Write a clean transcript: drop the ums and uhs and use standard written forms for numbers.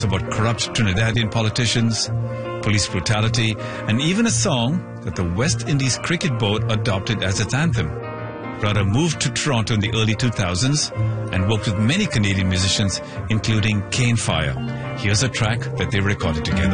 about corrupt Trinidadian politicians, police brutality, and even a song that the West Indies Cricket Board adopted as its anthem. Radha moved to Toronto in the early 2000s and worked with many Canadian musicians, including Cane Fire. Here's a track that they recorded together.